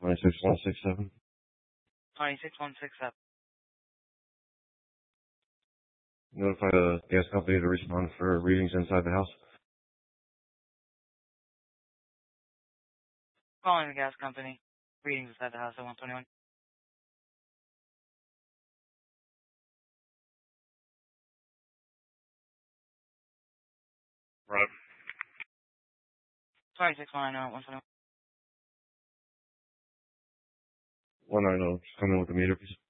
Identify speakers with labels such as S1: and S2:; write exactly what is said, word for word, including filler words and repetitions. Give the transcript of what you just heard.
S1: twenty-six one six seven.
S2: twenty-six one six seven.
S1: Notify the gas company to respond for readings inside the house.
S2: Calling the gas company. Readings inside the house at one twenty-one.
S1: Right.
S2: twenty-six one nine one twenty-one.
S1: one nine zero. Just come in with the meter, please.